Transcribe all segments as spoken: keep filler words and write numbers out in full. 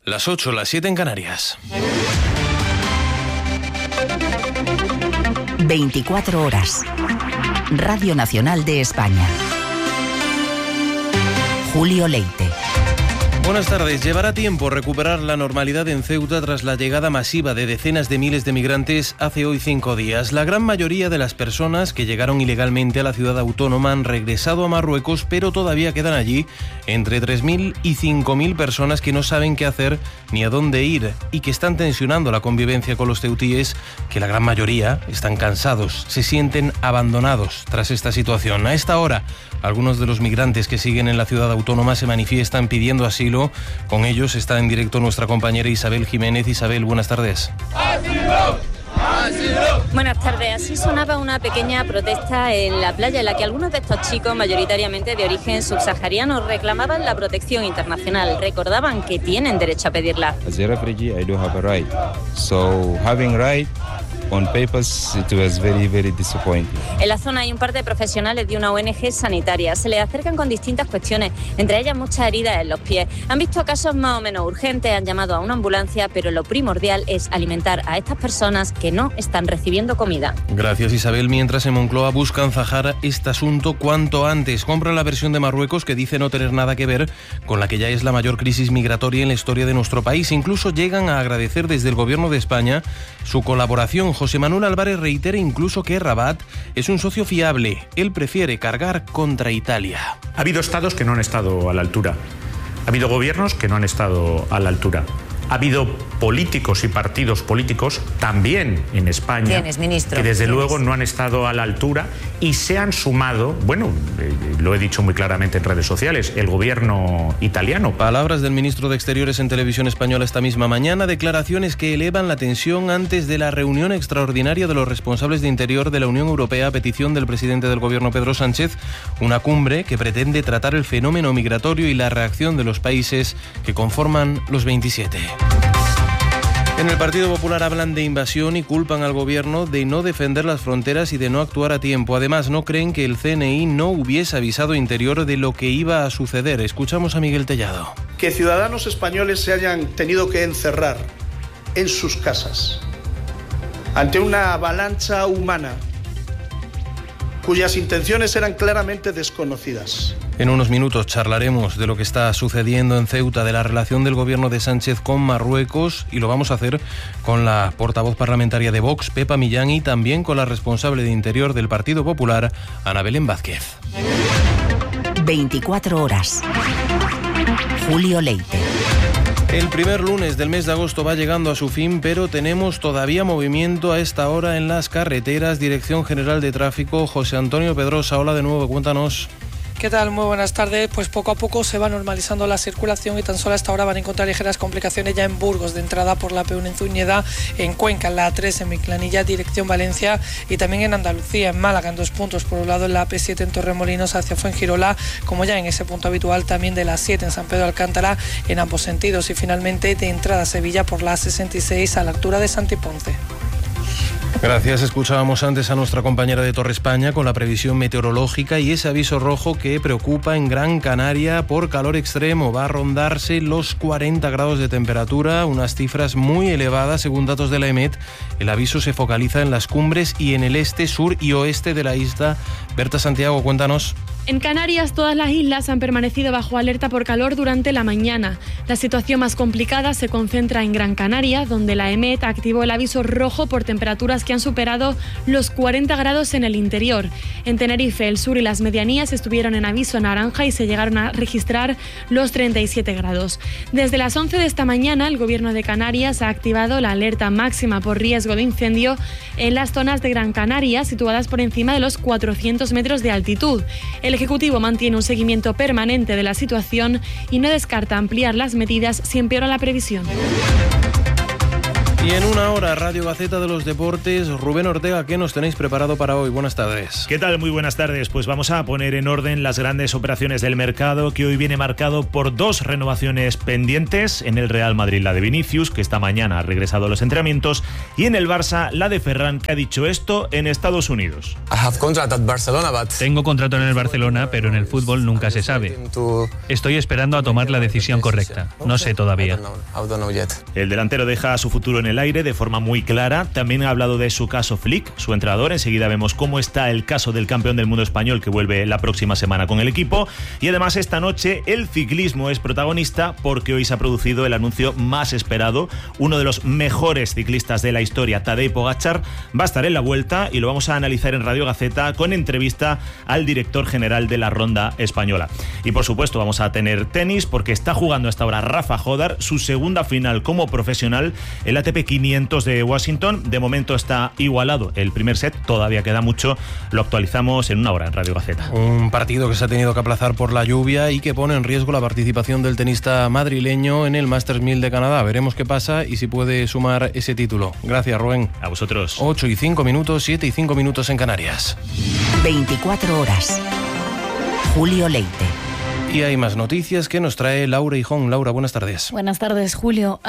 Las ocho, las siete en Canarias. veinticuatro horas. Radio Nacional de España. Julio Leite. Buenas tardes. Llevará tiempo recuperar la normalidad en Ceuta tras la llegada masiva de decenas de miles de migrantes hace hoy cinco días. La gran mayoría de las personas que llegaron ilegalmente a la ciudad autónoma han regresado a Marruecos, pero todavía quedan allí entre tres mil y cinco mil personas que no saben qué hacer ni a dónde ir y que están tensionando la convivencia con los ceutíes, que la gran mayoría están cansados, se sienten abandonados tras esta situación. A esta hora, algunos de los migrantes que siguen en la ciudad autónoma se manifiestan pidiendo asilo. Con ellos está en directo nuestra compañera Isabel Jiménez. Isabel, buenas tardes. ¡Asilo! ¡Asilo! Buenas tardes. Así sonaba una pequeña protesta en la playa en la que algunos de estos chicos, mayoritariamente de origen subsahariano, reclamaban la protección internacional. Recordaban que tienen derecho a pedirla. As a refugee, I do have a right. So having right on papers, it was very, very disappointing. En la zona hay un par de profesionales de una O N G sanitaria. Se les acercan con distintas cuestiones, entre ellas muchas heridas en los pies. Han visto casos más o menos urgentes, han llamado a una ambulancia, pero lo primordial es alimentar a estas personas que no están recibiendo comida. Gracias, Isabel. Mientras en Moncloa buscan zajar este asunto cuanto antes. Compran la versión de Marruecos que dice no tener nada que ver con la que ya es la mayor crisis migratoria en la historia de nuestro país. Incluso llegan a agradecer desde el Gobierno de España su colaboración. José Manuel Álvarez reitera incluso que Rabat es un socio fiable. Él prefiere cargar contra Italia. Ha habido estados que no han estado a la altura. Ha habido gobiernos que no han estado a la altura. Ha habido políticos y partidos políticos también en España ¿Tienes, ministro? que desde ¿Tienes? luego no han estado a la altura y se han sumado, bueno, eh, lo he dicho muy claramente en redes sociales, el gobierno italiano. Palabras del ministro de Exteriores en Televisión Española esta misma mañana, declaraciones que elevan la tensión antes de la reunión extraordinaria de los responsables de Interior de la Unión Europea a petición del presidente del gobierno Pedro Sánchez, una cumbre que pretende tratar el fenómeno migratorio y la reacción de los países que conforman los veintisiete. En el Partido Popular hablan de invasión y culpan al gobierno de no defender las fronteras y de no actuar a tiempo. Además, no creen que el C N I no hubiese avisado a Interior de lo que iba a suceder. Escuchamos a Miguel Tellado. Que ciudadanos españoles se hayan tenido que encerrar en sus casas ante una avalancha humana cuyas intenciones eran claramente desconocidas. En unos minutos charlaremos de lo que está sucediendo en Ceuta, de la relación del gobierno de Sánchez con Marruecos, y lo vamos a hacer con la portavoz parlamentaria de Vox, Pepa Millán, y también con la responsable de Interior del Partido Popular, Ana Belén Vázquez. veinticuatro horas. Julio Leite. El primer lunes del mes de agosto va llegando a su fin, pero tenemos todavía movimiento a esta hora en las carreteras. Dirección General de Tráfico, José Antonio Pedrosa. Hola de nuevo, cuéntanos. ¿Qué tal? Muy buenas tardes. Pues poco a poco se va normalizando la circulación y tan solo hasta ahora van a encontrar ligeras complicaciones ya en Burgos, de entrada por la P uno en Zúñiga, en Cuenca, en la A tres, en Miclanilla, dirección Valencia, y también en Andalucía, en Málaga, en dos puntos. Por un lado en la A P siete en Torremolinos hacia Fuengirola, como ya en ese punto habitual también de la siete en San Pedro de Alcántara, en ambos sentidos. Y finalmente de entrada a Sevilla por la A sesenta y seis a la altura de Santiponce. Gracias. Escuchábamos antes a nuestra compañera de Torre España con la previsión meteorológica y ese aviso rojo que preocupa en Gran Canaria por calor extremo. Va a rondarse los cuarenta grados de temperatura, unas cifras muy elevadas según datos de la EMET. El aviso se focaliza en las cumbres y en el este, sur y oeste de la isla. Berta Santiago, cuéntanos. En Canarias, todas las islas han permanecido bajo alerta por calor durante la mañana. La situación más complicada se concentra en Gran Canaria, donde la EMET activó el aviso rojo por temperaturas que han superado los cuarenta grados en el interior. En Tenerife, el sur y las medianías estuvieron en aviso naranja y se llegaron a registrar los treinta y siete grados. Desde las once de esta mañana, el Gobierno de Canarias ha activado la alerta máxima por riesgo de incendio en las zonas de Gran Canaria, situadas por encima de los cuatrocientos metros de altitud. El Ejecutivo mantiene un seguimiento permanente de la situación y no descarta ampliar las medidas si empeora la previsión. Y en una hora, Radio Gaceta de los Deportes. Rubén Ortega, ¿qué nos tenéis preparado para hoy? Buenas tardes. ¿Qué tal? Muy buenas tardes. Pues vamos a poner en orden las grandes operaciones del mercado, que hoy viene marcado por dos renovaciones pendientes. En el Real Madrid, la de Vinicius, que esta mañana ha regresado a los entrenamientos, y en el Barça, la de Ferran, que ha dicho esto en Estados Unidos. Tengo contrato en el Barcelona, pero en el fútbol nunca se sabe. Estoy esperando a tomar la decisión correcta. No sé todavía. El delantero deja su futuro en el aire de forma muy clara. También ha hablado de su caso Flick, su entrenador. Enseguida vemos cómo está el caso del campeón del mundo español, que vuelve la próxima semana con el equipo. Y además, esta noche el ciclismo es protagonista, porque hoy se ha producido el anuncio más esperado. Uno de los mejores ciclistas de la historia, Tadej Pogačar, va a estar en la Vuelta, y lo vamos a analizar en Radio Gaceta con entrevista al director general de la Ronda española. Y por supuesto vamos a tener tenis, porque está jugando hasta ahora Rafa Jodar su segunda final como profesional, el A T P quinientos de Washington. De momento está igualado el primer set, todavía queda mucho. Lo actualizamos en una hora en Radio Gaceta. Un partido que se ha tenido que aplazar por la lluvia y que pone en riesgo la participación del tenista madrileño en el Masters mil de Canadá. Veremos qué pasa y si puede sumar ese título. Gracias, Rubén. A vosotros. ocho y cinco minutos, siete y cinco minutos en Canarias. veinticuatro horas. Julio Leite. Y hay más noticias que nos trae Laura Hijón. Laura, buenas tardes. Buenas tardes, Julio.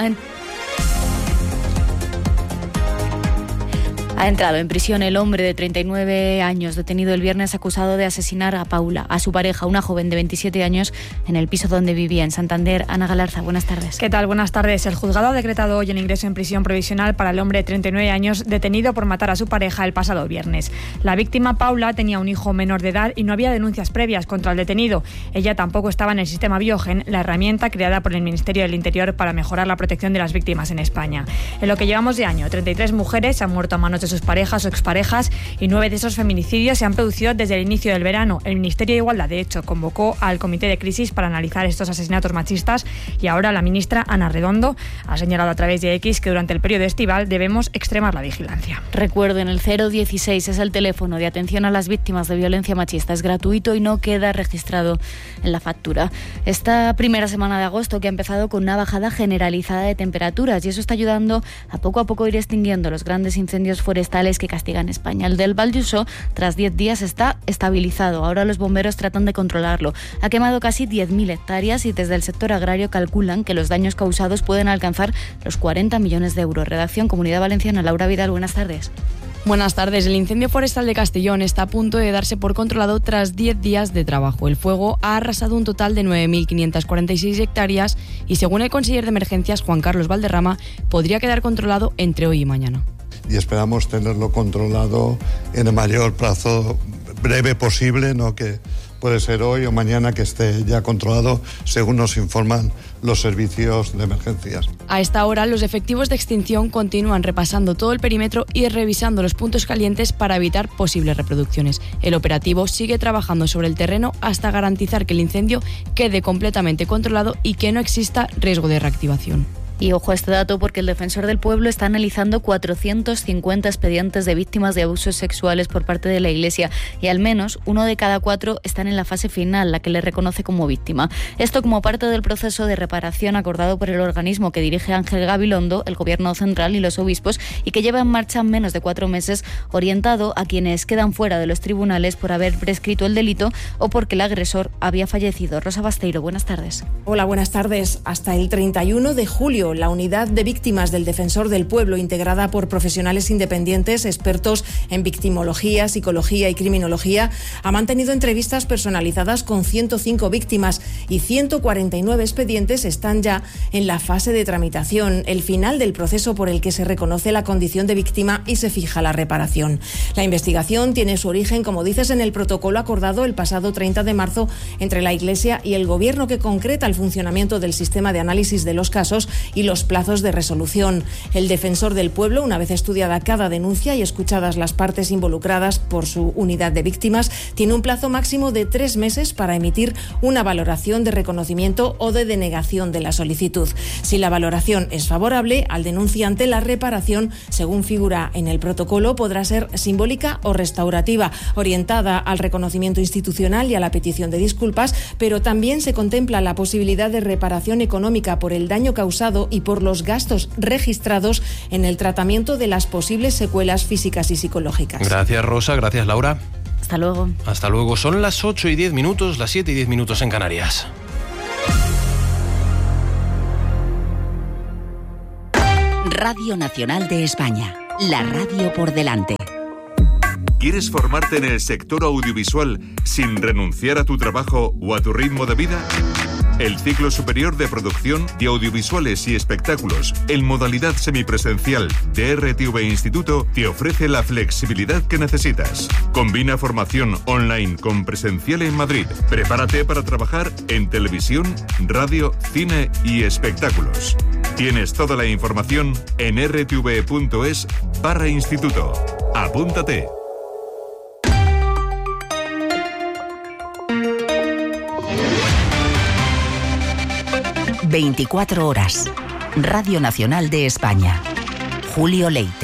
Ha entrado en prisión el hombre de treinta y nueve años, detenido el viernes acusado de asesinar a Paula, a su pareja, una joven de veintisiete años, en el piso donde vivía, en Santander. Ana Galarza, buenas tardes. ¿Qué tal? Buenas tardes. El juzgado ha decretado hoy el ingreso en prisión provisional para el hombre de treinta y nueve años, detenido por matar a su pareja el pasado viernes. La víctima, Paula, tenía un hijo menor de edad y no había denuncias previas contra el detenido. Ella tampoco estaba en el sistema Biogen, la herramienta creada por el Ministerio del Interior para mejorar la protección de las víctimas en España. En lo que llevamos de año, treinta y tres mujeres han muerto a manos de sus parejas o exparejas, y nueve de esos feminicidios se han producido desde el inicio del verano. El Ministerio de Igualdad, de hecho, convocó al Comité de Crisis para analizar estos asesinatos machistas, y ahora la ministra Ana Redondo ha señalado a través de X que durante el periodo estival debemos extremar la vigilancia. Recuerden, el cero dieciséis es el teléfono de atención a las víctimas de violencia machista. Es gratuito y no queda registrado en la factura. Esta primera semana de agosto, que ha empezado con una bajada generalizada de temperaturas, y eso está ayudando a poco a poco ir extinguiendo los grandes incendios forestales que castigan España. El del Val d'Uixó, tras diez días, está estabilizado. Ahora los bomberos tratan de controlarlo. Ha quemado casi diez mil hectáreas y desde el sector agrario calculan que los daños causados pueden alcanzar los cuarenta millones de euros. Redacción Comunidad Valenciana. Laura Vidal, buenas tardes. Buenas tardes. El incendio forestal de Castellón está a punto de darse por controlado tras diez días de trabajo. El fuego ha arrasado un total de nueve mil quinientas cuarenta y seis hectáreas y, según el conseller de emergencias, Juan Carlos Valderrama, podría quedar controlado entre hoy y mañana. Y esperamos tenerlo controlado en el mayor plazo breve posible, ¿no? Que puede ser hoy o mañana, que esté ya controlado, según nos informan los servicios de emergencias. A esta hora, los efectivos de extinción continúan repasando todo el perímetro y revisando los puntos calientes para evitar posibles reproducciones. El operativo sigue trabajando sobre el terreno hasta garantizar que el incendio quede completamente controlado y que no exista riesgo de reactivación. Y ojo a este dato, porque el Defensor del Pueblo está analizando cuatrocientos cincuenta expedientes de víctimas de abusos sexuales por parte de la Iglesia, y al menos uno de cada cuatro están en la fase final, la que le reconoce como víctima. Esto como parte del proceso de reparación acordado por el organismo que dirige Ángel Gabilondo, el Gobierno Central y los obispos, y que lleva en marcha menos de cuatro meses, orientado a quienes quedan fuera de los tribunales por haber prescrito el delito o porque el agresor había fallecido. Rosa Basteiro, buenas tardes. Hola, buenas tardes. Hasta el treinta y uno de julio, la unidad de víctimas del Defensor del Pueblo, integrada por profesionales independientes, expertos en victimología, psicología y criminología, ha mantenido entrevistas personalizadas con ciento cinco víctimas y ciento cuarenta y nueve expedientes están ya en la fase de tramitación, el final del proceso por el que se reconoce la condición de víctima y se fija la reparación. La investigación tiene su origen, como dices, en el protocolo acordado el pasado treinta de marzo entre la Iglesia y el Gobierno, que concreta el funcionamiento del sistema de análisis de los casos y los plazos de resolución. El Defensor del Pueblo, una vez estudiada cada denuncia y escuchadas las partes involucradas por su unidad de víctimas, tiene un plazo máximo de tres meses para emitir una valoración de reconocimiento o de denegación de la solicitud. Si la valoración es favorable al denunciante, la reparación, según figura en el protocolo, podrá ser simbólica o restaurativa, orientada al reconocimiento institucional y a la petición de disculpas, pero también se contempla la posibilidad de reparación económica por el daño causado realizado y por los gastos registrados en el tratamiento de las posibles secuelas físicas y psicológicas. Gracias, Rosa. Gracias, Laura. Hasta luego. Hasta luego. Son las ocho y diez minutos, las siete y diez minutos en Canarias. Radio Nacional de España. La radio por delante. ¿Quieres formarte en el sector audiovisual sin renunciar a tu trabajo o a tu ritmo de vida? El ciclo superior de producción de audiovisuales y espectáculos en modalidad semipresencial de R T V Instituto te ofrece la flexibilidad que necesitas. Combina formación online con presencial en Madrid. Prepárate para trabajar en televisión, radio, cine y espectáculos. Tienes toda la información en r t v punto es barra instituto. Apúntate. veinticuatro horas. Radio Nacional de España. Julio Leite.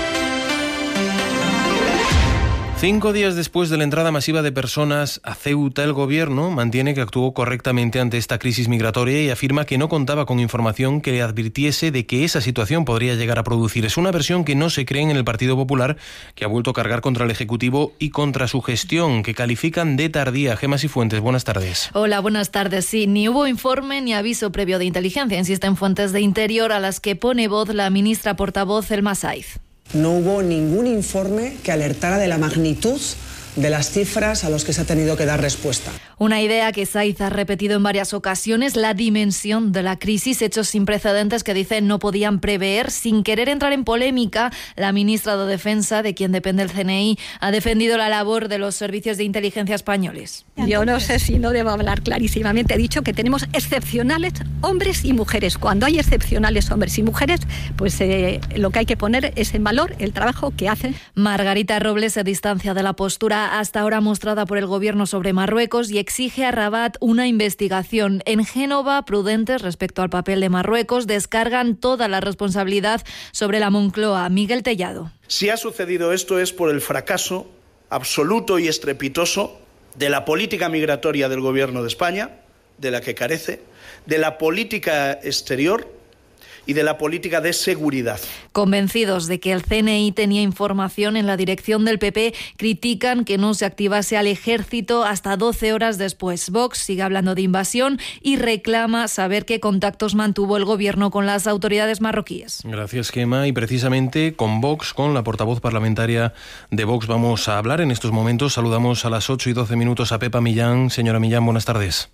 Cinco días después de la entrada masiva de personas a Ceuta, el Gobierno mantiene que actuó correctamente ante esta crisis migratoria y afirma que no contaba con información que le advirtiese de que esa situación podría llegar a producir. Es una versión que no se cree en el Partido Popular, que ha vuelto a cargar contra el Ejecutivo y contra su gestión, que califican de tardía. Gemma Cifuentes, buenas tardes. Hola, buenas tardes. Sí, ni hubo informe ni aviso previo de inteligencia, insisten fuentes de Interior a las que pone voz la ministra portavoz Elma Saiz. No hubo ningún informe que alertara de la magnitud de las cifras a los que se ha tenido que dar respuesta. Una idea que Saiz ha repetido en varias ocasiones, la dimensión de la crisis, hechos sin precedentes que dicen no podían prever. Sin querer entrar en polémica, la ministra de Defensa, de quien depende el C N I, ha defendido la labor de los servicios de inteligencia españoles. Yo no sé si no debo hablar clarísimamente. He dicho que tenemos excepcionales hombres y mujeres. Cuando hay excepcionales hombres y mujeres, pues eh, lo que hay que poner es en valor el trabajo que hacen. Margarita Robles se distancia de la postura hasta ahora mostrada por el Gobierno sobre Marruecos y exige a Rabat una investigación. En Génova, prudentes respecto al papel de Marruecos, descargan toda la responsabilidad sobre la Moncloa. Miguel Tellado. Si ha sucedido esto es por el fracaso absoluto y estrepitoso de la política migratoria del Gobierno de España, de la que carece, de la política exterior y de la política de seguridad. Convencidos de que el C N I tenía información en la dirección del P P, critican que no se activase al ejército hasta doce horas después. Vox sigue hablando de invasión y reclama saber qué contactos mantuvo el Gobierno con las autoridades marroquíes. Gracias, Gemma. Y precisamente con Vox, con la portavoz parlamentaria de Vox, vamos a hablar en estos momentos. Saludamos a las ocho y doce minutos a Pepa Millán. Señora Millán, buenas tardes.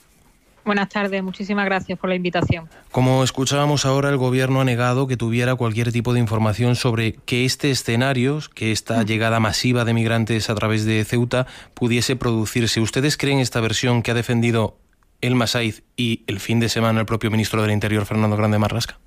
Buenas tardes, muchísimas gracias por la invitación. Como escuchábamos ahora, el Gobierno ha negado que tuviera cualquier tipo de información sobre que este escenario, que esta llegada masiva de migrantes a través de Ceuta pudiese producirse. ¿Ustedes creen esta versión que ha defendido Elma Saiz y el fin de semana el propio ministro del Interior, Fernando Grande Marlasca?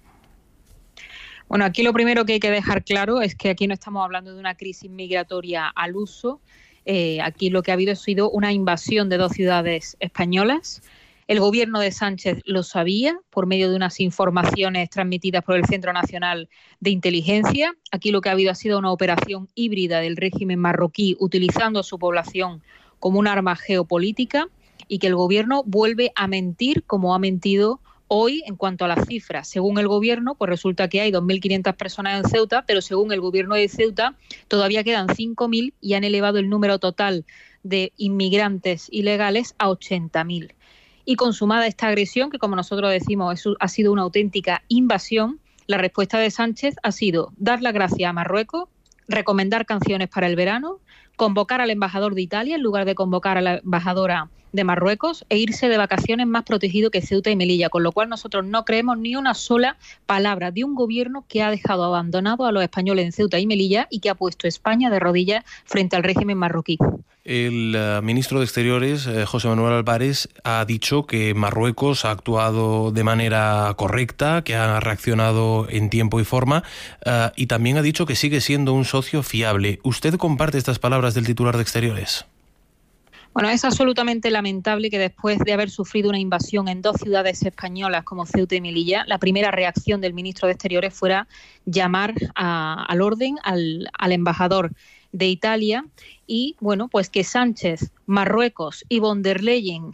Bueno, aquí lo primero que hay que dejar claro es que aquí no estamos hablando de una crisis migratoria al uso. Eh, aquí lo que ha habido ha sido una invasión de dos ciudades españolas. El Gobierno de Sánchez lo sabía por medio de unas informaciones transmitidas por el Centro Nacional de Inteligencia. Aquí lo que ha habido ha sido una operación híbrida del régimen marroquí utilizando a su población como un arma geopolítica y que el Gobierno vuelve a mentir como ha mentido hoy en cuanto a las cifras. Según el Gobierno, pues resulta que hay dos mil quinientas personas en Ceuta, pero según el Gobierno de Ceuta todavía quedan cinco mil y han elevado el número total de inmigrantes ilegales a ochenta mil. Y consumada esta agresión, que como nosotros decimos es, ha sido una auténtica invasión, la respuesta de Sánchez ha sido dar las gracias a Marruecos, recomendar canciones para el verano, convocar al embajador de Italia en lugar de convocar a la embajadora de Marruecos e irse de vacaciones más protegido que Ceuta y Melilla, con lo cual nosotros no creemos ni una sola palabra de un gobierno que ha dejado abandonado a los españoles en Ceuta y Melilla y que ha puesto España de rodillas frente al régimen marroquí. El uh, ministro de Exteriores, eh, José Manuel Álvarez, ha dicho que Marruecos ha actuado de manera correcta, que ha reaccionado en tiempo y forma, uh, y también ha dicho que sigue siendo un socio fiable. ¿Usted comparte estas palabras del titular de Exteriores? Bueno, es absolutamente lamentable que después de haber sufrido una invasión en dos ciudades españolas como Ceuta y Melilla, la primera reacción del ministro de Exteriores fuera llamar a, al orden al, al embajador de Italia y, bueno, pues que Sánchez, Marruecos y von der Leyen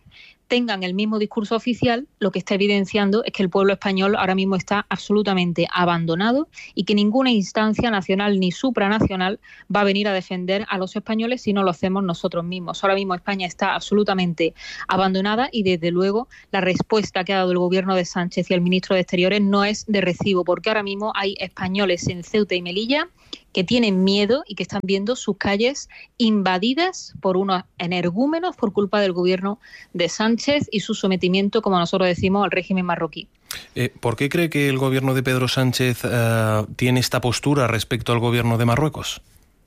tengan el mismo discurso oficial, lo que está evidenciando es que el pueblo español ahora mismo está absolutamente abandonado y que ninguna instancia nacional ni supranacional va a venir a defender a los españoles si no lo hacemos nosotros mismos. Ahora mismo España está absolutamente abandonada y desde luego la respuesta que ha dado el gobierno de Sánchez y el ministro de Exteriores no es de recibo, porque ahora mismo hay españoles en Ceuta y Melilla que tienen miedo y que están viendo sus calles invadidas por unos energúmenos por culpa del gobierno de Sánchez y su sometimiento, como nosotros decimos, al régimen marroquí. Eh, ¿Por qué cree que el gobierno de Pedro Sánchez uh, tiene esta postura respecto al gobierno de Marruecos?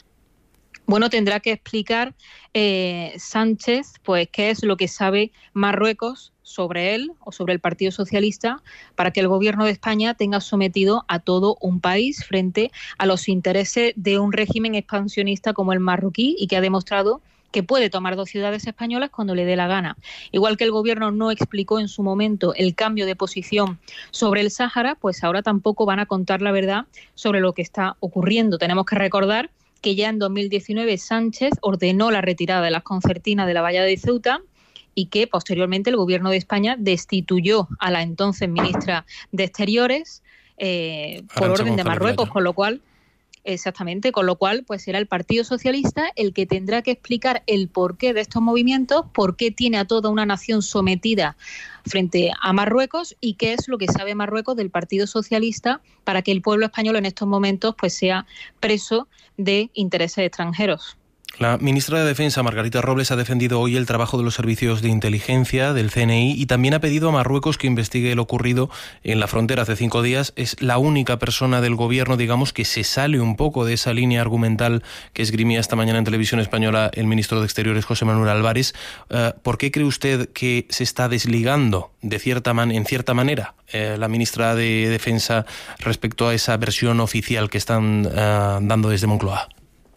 Bueno, tendrá que explicar eh, Sánchez, pues, qué es lo que sabe Marruecos sobre él o sobre el Partido Socialista para que el gobierno de España tenga sometido a todo un país frente a los intereses de un régimen expansionista como el marroquí y que ha demostrado que puede tomar dos ciudades españolas cuando le dé la gana. Igual que el gobierno no explicó en su momento el cambio de posición sobre el Sáhara, pues ahora tampoco van a contar la verdad sobre lo que está ocurriendo. Tenemos que recordar que ya en dos mil diecinueve Sánchez ordenó la retirada de las concertinas de la valla de Ceuta y que posteriormente el gobierno de España destituyó a la entonces ministra de Exteriores eh, por orden de Marruecos, con lo cual, exactamente, con lo cual pues será el Partido Socialista el que tendrá que explicar el porqué de estos movimientos, por qué tiene a toda una nación sometida frente a Marruecos y qué es lo que sabe Marruecos del Partido Socialista para que el pueblo español en estos momentos pues sea preso de intereses extranjeros. La ministra de Defensa, Margarita Robles, ha defendido hoy el trabajo de los servicios de inteligencia del C N I y también ha pedido a Marruecos que investigue lo ocurrido en la frontera hace cinco días. Es la única persona del gobierno, digamos, que se sale un poco de esa línea argumental que esgrimía esta mañana en Televisión Española el ministro de Exteriores, José Manuel Álvarez. Uh, ¿Por qué cree usted que se está desligando de cierta man- en cierta manera eh, la ministra de Defensa respecto a esa versión oficial que están uh, dando desde Moncloa?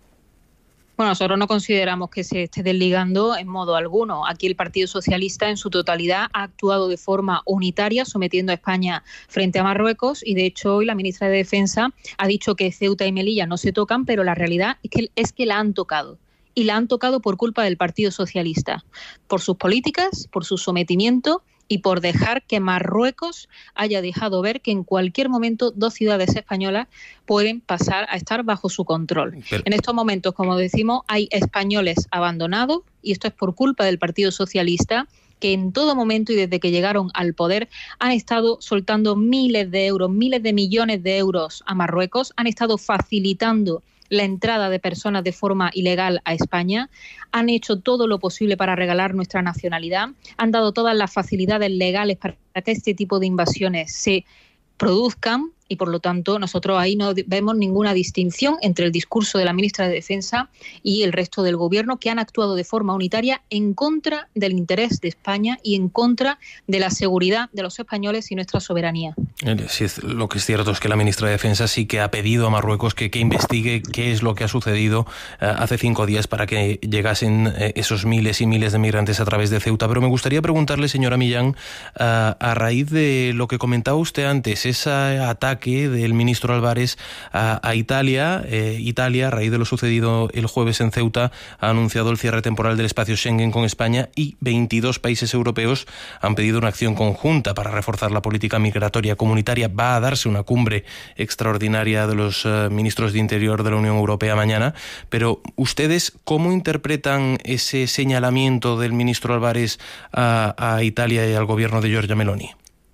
Bueno, nosotros no consideramos que se esté desligando en modo alguno. Aquí el Partido Socialista en su totalidad ha actuado de forma unitaria, sometiendo a España frente a Marruecos y de hecho hoy la ministra de Defensa ha dicho que Ceuta y Melilla no se tocan, pero la realidad es que, es que la han tocado. Y la han tocado por culpa del Partido Socialista, por sus políticas, por su sometimiento y por dejar que Marruecos haya dejado ver que en cualquier momento dos ciudades españolas pueden pasar a estar bajo su control. Pero... En estos momentos, como decimos, hay españoles abandonados y esto es por culpa del Partido Socialista, que en todo momento y desde que llegaron al poder han estado soltando miles de euros, miles de millones de euros a Marruecos, han estado facilitando la entrada de personas de forma ilegal a España, han hecho todo lo posible para regalar nuestra nacionalidad, han dado todas las facilidades legales para que este tipo de invasiones se produzcan y por lo tanto nosotros ahí no vemos ninguna distinción entre el discurso de la ministra de Defensa y el resto del gobierno, que han actuado de forma unitaria en contra del interés de España y en contra de la seguridad de los españoles y nuestra soberanía. Sí, lo que es cierto es que la ministra de Defensa sí que ha pedido a Marruecos que, que investigue qué es lo que ha sucedido uh, hace cinco días para que llegasen uh, esos miles y miles de migrantes a través de Ceuta. Pero me gustaría preguntarle, señora Millán, uh, a raíz de lo que comentaba usted antes, ese ataque del ministro Álvarez a, a Italia. Eh, Italia, a raíz de lo sucedido el jueves en Ceuta, ha anunciado el cierre temporal del espacio Schengen con España y veintidós países europeos han pedido una acción conjunta para reforzar la política migratoria comunitaria. Va a darse una cumbre extraordinaria de los uh, ministros de Interior de la Unión Europea mañana, pero ¿ustedes cómo interpretan ese señalamiento del ministro Álvarez a, a Italia y al gobierno de Giorgia Meloni?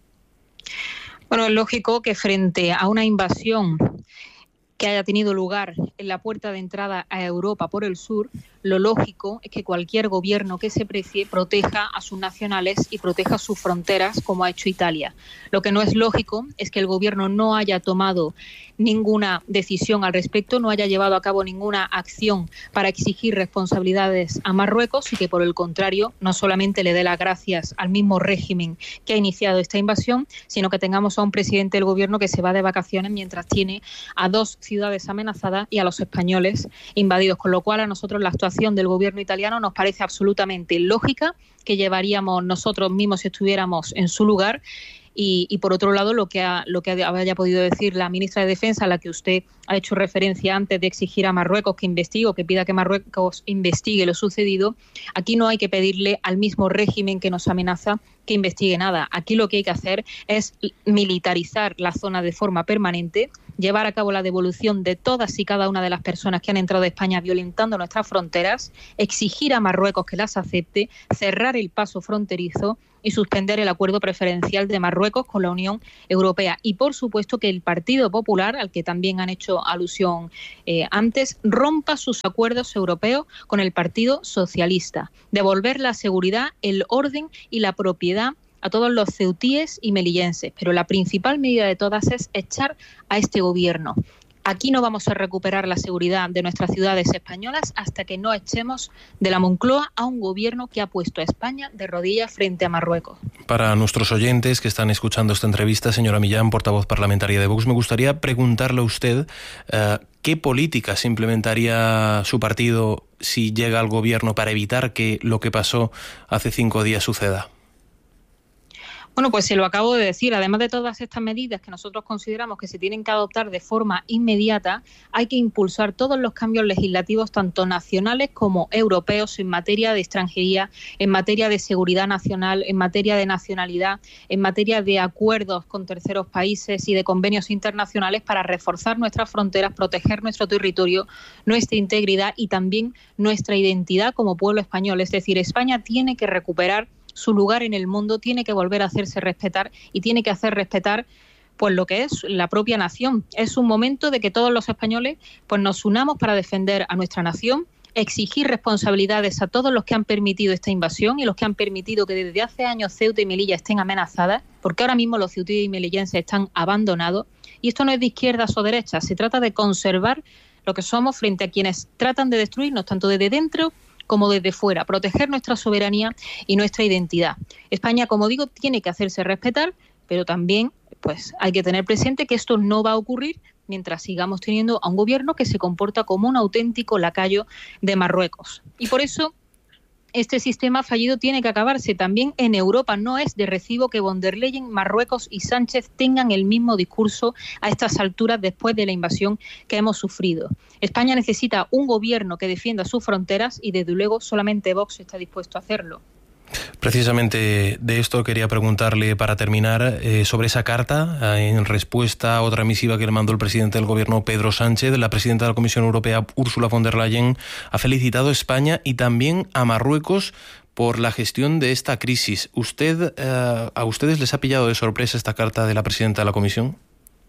Bueno, es lógico que frente a una invasión que haya tenido lugar en la puerta de entrada a Europa por el sur, lo lógico es que cualquier gobierno que se precie proteja a sus nacionales y proteja sus fronteras, como ha hecho Italia. Lo que no es lógico es que el gobierno no haya tomado ninguna decisión al respecto, no haya llevado a cabo ninguna acción para exigir responsabilidades a Marruecos y que, por el contrario, no solamente le dé las gracias al mismo régimen que ha iniciado esta invasión, sino que tengamos a un presidente del gobierno que se va de vacaciones mientras tiene a dos ciudades amenazadas y a los españoles invadidos, con lo cual a nosotros la actuación del gobierno italiano nos parece absolutamente lógica, que llevaríamos nosotros mismos si estuviéramos en su lugar, Y, y por otro lado, lo que, ha, lo que haya podido decir la ministra de Defensa, a la que usted ha hecho referencia antes de exigir a Marruecos que investigue o que pida que Marruecos investigue lo sucedido, aquí no hay que pedirle al mismo régimen que nos amenaza que investigue nada. Aquí lo que hay que hacer es militarizar la zona de forma permanente, llevar a cabo la devolución de todas y cada una de las personas que han entrado a España violentando nuestras fronteras, exigir a Marruecos que las acepte, cerrar el paso fronterizo y suspender el acuerdo preferencial de Marruecos con la Unión Europea. Y, por supuesto, que el Partido Popular, al que también han hecho alusión eh, antes, rompa sus acuerdos europeos con el Partido Socialista. Devolver la seguridad, el orden y la propiedad a todos los ceutíes y melillenses. Pero la principal medida de todas es echar a este gobierno. Aquí no vamos a recuperar la seguridad de nuestras ciudades españolas hasta que no echemos de la Moncloa a un gobierno que ha puesto a España de rodillas frente a Marruecos. Para nuestros oyentes que están escuchando esta entrevista, señora Millán, portavoz parlamentaria de Vox, me gustaría preguntarle a usted uh, qué políticas implementaría su partido si llega al gobierno para evitar que lo que pasó hace cinco días suceda. Bueno, pues se lo acabo de decir. Además de todas estas medidas que nosotros consideramos que se tienen que adoptar de forma inmediata, hay que impulsar todos los cambios legislativos, tanto nacionales como europeos, en materia de extranjería, en materia de seguridad nacional, en materia de nacionalidad, en materia de acuerdos con terceros países y de convenios internacionales para reforzar nuestras fronteras, proteger nuestro territorio, nuestra integridad y también nuestra identidad como pueblo español. Es decir, España tiene que recuperar su lugar en el mundo, tiene que volver a hacerse respetar y tiene que hacer respetar pues lo que es la propia nación. Es un momento de que todos los españoles pues nos unamos para defender a nuestra nación, exigir responsabilidades a todos los que han permitido esta invasión y los que han permitido que desde hace años Ceuta y Melilla estén amenazadas, porque ahora mismo los ceutíes y melillenses están abandonados. Y esto no es de izquierdas o derechas, se trata de conservar lo que somos frente a quienes tratan de destruirnos, tanto desde dentro como desde fuera, proteger nuestra soberanía y nuestra identidad. España, como digo, tiene que hacerse respetar, pero también pues hay que tener presente que esto no va a ocurrir mientras sigamos teniendo a un gobierno que se comporta como un auténtico lacayo de Marruecos. Y por eso este sistema fallido tiene que acabarse. También en Europa no es de recibo que von der Leyen, Marruecos y Sánchez tengan el mismo discurso a estas alturas después de la invasión que hemos sufrido. España necesita un gobierno que defienda sus fronteras y desde luego solamente Vox está dispuesto a hacerlo. Precisamente de esto quería preguntarle para terminar eh, sobre esa carta eh, en respuesta a otra misiva que le mandó el presidente del gobierno Pedro Sánchez. La presidenta de la Comisión Europea Ursula von der Leyen ha felicitado a España y también a Marruecos por la gestión de esta crisis. ¿Usted eh, a ustedes les ha pillado de sorpresa esta carta de la presidenta de la Comisión?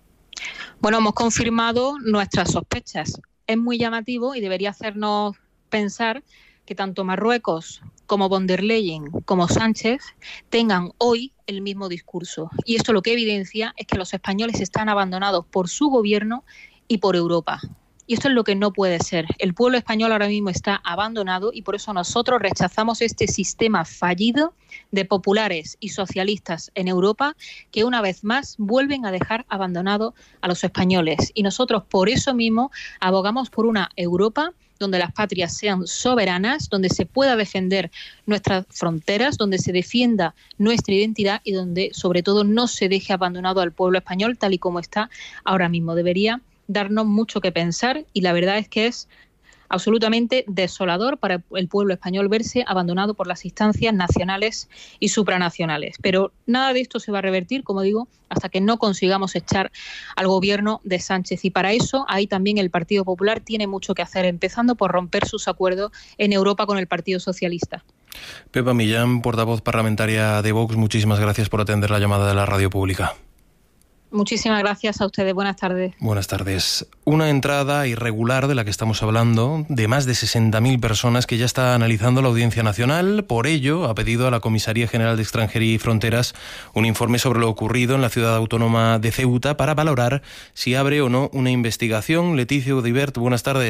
Bueno, hemos confirmado nuestras sospechas. Es muy llamativo y debería hacernos pensar que tanto Marruecos como von der Leyen como Sánchez tengan hoy el mismo discurso. Y esto lo que evidencia es que los españoles están abandonados por su gobierno y por Europa. Y esto es lo que no puede ser. El pueblo español ahora mismo está abandonado y por eso nosotros rechazamos este sistema fallido de populares y socialistas en Europa que una vez más vuelven a dejar abandonado a los españoles. Y nosotros por eso mismo abogamos por una Europa donde las patrias sean soberanas, donde se pueda defender nuestras fronteras, donde se defienda nuestra identidad y donde sobre todo no se deje abandonado al pueblo español tal y como está ahora mismo. Debería darnos mucho que pensar y la verdad es que es absolutamente desolador para el pueblo español verse abandonado por las instancias nacionales y supranacionales. Pero nada de esto se va a revertir, como digo, hasta que no consigamos echar al gobierno de Sánchez. Y para eso, ahí también el Partido Popular tiene mucho que hacer, empezando por romper sus acuerdos en Europa con el Partido Socialista. Pepa Millán, portavoz parlamentaria de Vox, muchísimas gracias por atender la llamada de la radio pública. Muchísimas gracias a ustedes. Buenas tardes. Buenas tardes. Una entrada irregular de la que estamos hablando, de más de sesenta mil personas que ya está analizando la Audiencia Nacional. Por ello, ha pedido a la Comisaría General de Extranjería y Fronteras un informe sobre lo ocurrido en la ciudad autónoma de Ceuta para valorar si abre o no una investigación. Leticia Udibert, buenas tardes.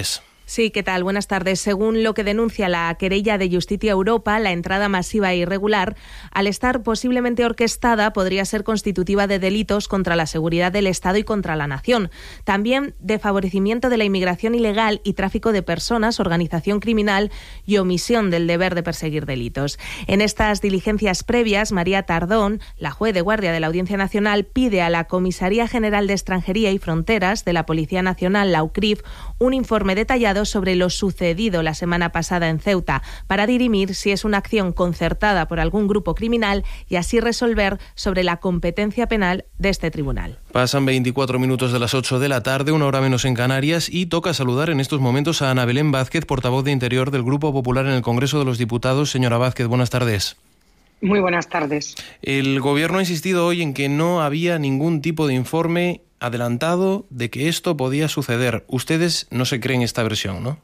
Sí, ¿qué tal? Buenas tardes. Según lo que denuncia la querella de Justicia Europa, la entrada masiva e irregular, al estar posiblemente orquestada, podría ser constitutiva de delitos contra la seguridad del Estado y contra la nación. También de favorecimiento de la inmigración ilegal y tráfico de personas, organización criminal y omisión del deber de perseguir delitos. En estas diligencias previas, María Tardón, la juez de guardia de la Audiencia Nacional, pide a la Comisaría General de Extranjería y Fronteras de la Policía Nacional, la U C R I F, un informe detallado sobre lo sucedido la semana pasada en Ceuta para dirimir si es una acción concertada por algún grupo criminal y así resolver sobre la competencia penal de este tribunal. Pasan veinticuatro minutos de las ocho de la tarde, una hora menos en Canarias, y toca saludar en estos momentos a Ana Belén Vázquez, portavoz de Interior del Grupo Popular en el Congreso de los Diputados. Señora Vázquez, buenas tardes. Muy buenas tardes. El Gobierno ha insistido hoy en que no había ningún tipo de informe adelantado de que esto podía suceder. Ustedes no se creen esta versión, ¿no?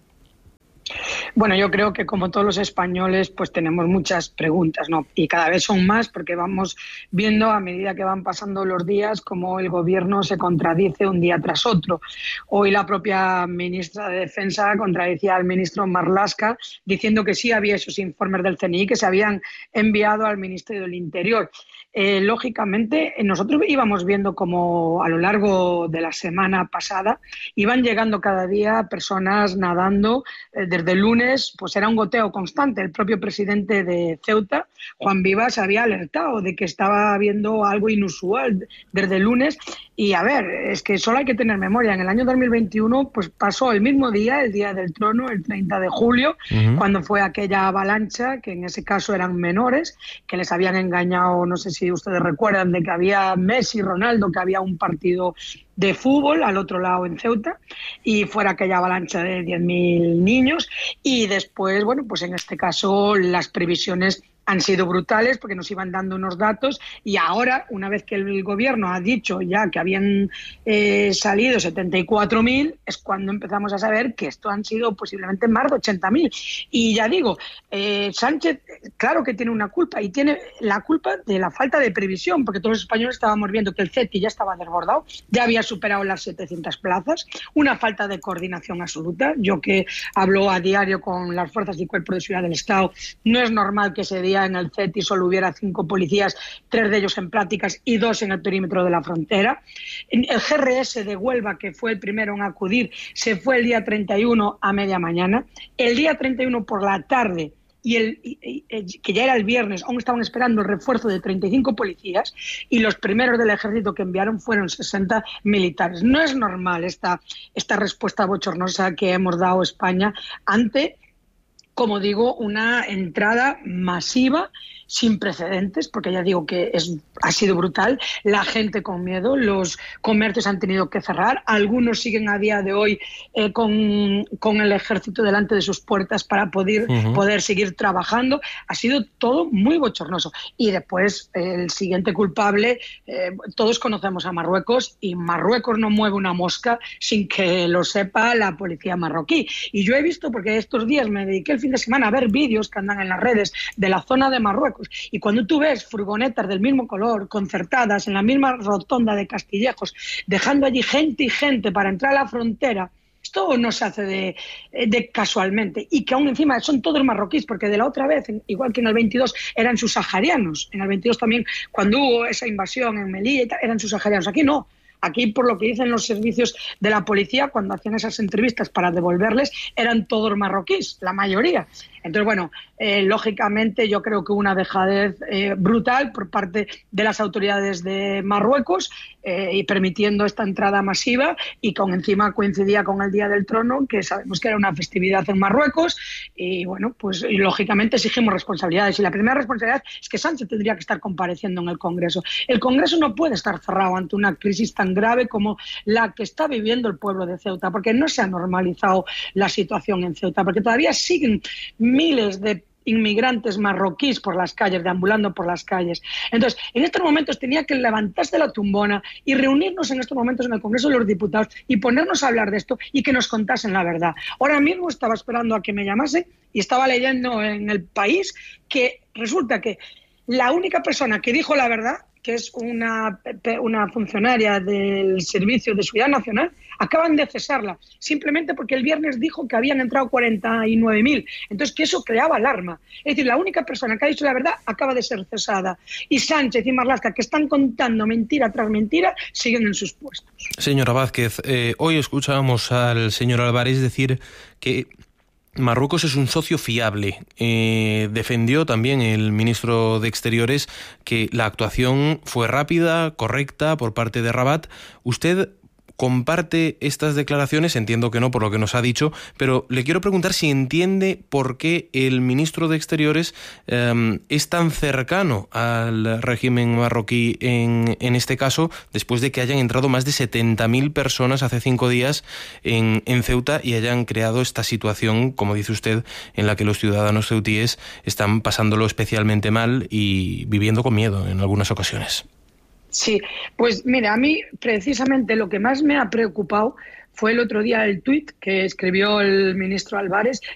Bueno, yo creo que como todos los españoles pues tenemos muchas preguntas, ¿no? Y cada vez son más porque vamos viendo a medida que van pasando los días cómo el Gobierno se contradice un día tras otro. Hoy la propia ministra de Defensa contradecía al ministro Marlaska diciendo que sí había esos informes del C N I que se habían enviado al Ministerio del Interior. Eh, lógicamente, nosotros íbamos viendo como a lo largo de la semana pasada iban llegando cada día personas nadando. Eh, desde el lunes pues era un goteo constante. El propio presidente de Ceuta, Juan Vivas, había alertado de que estaba habiendo algo inusual desde el lunes. Y a ver, es que solo hay que tener memoria. En el año dos mil veintiuno pues pasó el mismo día, el Día del Trono, el treinta de julio, uh-huh. cuando fue aquella avalancha, que en ese caso eran menores, que les habían engañado, no sé si ustedes recuerdan, de que había Messi, Ronaldo, que había un partido de fútbol al otro lado en Ceuta, y fuera aquella avalancha de diez mil niños. Y después, bueno, pues en este caso las previsiones han sido brutales porque nos iban dando unos datos, y ahora, una vez que el Gobierno ha dicho ya que habían eh, salido setenta y cuatro mil, es cuando empezamos a saber que esto han sido posiblemente más de ochenta mil. Y ya digo, eh, Sánchez, claro que tiene una culpa, y tiene la culpa de la falta de previsión, porque todos los españoles estábamos viendo que el C E T I ya estaba desbordado, ya había superado las setecientas plazas, una falta de coordinación absoluta. Yo que hablo a diario con las fuerzas y cuerpos de seguridad del Estado, no es normal que ese día en el C E T I solo hubiera cinco policías, tres de ellos en prácticas y dos en el perímetro de la frontera. El G R S de Huelva, que fue el primero en acudir, se fue el día treinta y uno a media mañana. El día treinta y uno por la tarde, y el y, y, que ya era el viernes, aún estaban esperando el refuerzo de treinta y cinco policías, y los primeros del ejército que enviaron fueron sesenta militares. No es normal esta, esta respuesta bochornosa que hemos dado España ante, como digo, una entrada masiva sin precedentes, porque ya digo que es, ha sido brutal. La gente con miedo, los comercios han tenido que cerrar, algunos siguen a día de hoy eh, con, con el ejército delante de sus puertas para poder, uh-huh. poder seguir trabajando. Ha sido todo muy bochornoso. Y después eh, el siguiente culpable, eh, todos conocemos a Marruecos, y Marruecos no mueve una mosca sin que lo sepa la policía marroquí. Y yo he visto, porque estos días me dediqué el fin de semana a ver vídeos que andan en las redes de la zona de Marruecos, y cuando tú ves furgonetas del mismo color, concertadas en la misma rotonda de Castillejos, dejando allí gente y gente para entrar a la frontera, esto no se hace de, de casualmente, y que aún encima son todos marroquíes, porque de la otra vez, igual que en el veintidós, eran subsaharianos. En el veintidós también, cuando hubo esa invasión en Melilla, eran subsaharianos. Aquí no. Aquí, por lo que dicen los servicios de la policía, cuando hacían esas entrevistas para devolverles, eran todos marroquíes, la mayoría. Entonces, bueno, eh, lógicamente yo creo que hubo una dejadez eh, brutal por parte de las autoridades de Marruecos, eh, y permitiendo esta entrada masiva, y con encima coincidía con el Día del Trono, que sabemos que era una festividad en Marruecos, y bueno, pues y, lógicamente exigimos responsabilidades. Y la primera responsabilidad es que Sánchez tendría que estar compareciendo en el Congreso. El Congreso no puede estar cerrado ante una crisis tan grave como la que está viviendo el pueblo de Ceuta, porque no se ha normalizado la situación en Ceuta, porque todavía siguen miles de inmigrantes marroquíes por las calles, deambulando por las calles. Entonces, en estos momentos tenía que levantarse de la tumbona y reunirnos en estos momentos en el Congreso de los Diputados y ponernos a hablar de esto y que nos contasen la verdad. Ahora mismo estaba esperando a que me llamasen y estaba leyendo en El País que resulta que la única persona que dijo la verdad que es una, una funcionaria del Servicio de Seguridad Nacional, acaban de cesarla, simplemente porque el viernes dijo que habían entrado cuarenta y nueve mil. Entonces, que eso creaba alarma. Es decir, la única persona que ha dicho la verdad acaba de ser cesada. Y Sánchez y Marlaska, que están contando mentira tras mentira, siguen en sus puestos. Señora Vázquez, eh, hoy escuchábamos al señor Álvarez decir que Marruecos es un socio fiable. Eh, defendió también el ministro de Exteriores que la actuación fue rápida, correcta por parte de Rabat. ¿Usted comparte estas declaraciones? Entiendo que no, por lo que nos ha dicho, pero le quiero preguntar si entiende por qué el ministro de Exteriores eh, es tan cercano al régimen marroquí en, en este caso, después de que hayan entrado más de setenta mil personas hace cinco días en, en Ceuta y hayan creado esta situación, como dice usted, en la que los ciudadanos ceutíes están pasándolo especialmente mal y viviendo con miedo en algunas ocasiones. Sí, pues mira, a mí precisamente lo que más me ha preocupado fue el otro día el tuit que escribió el ministro Álvarez,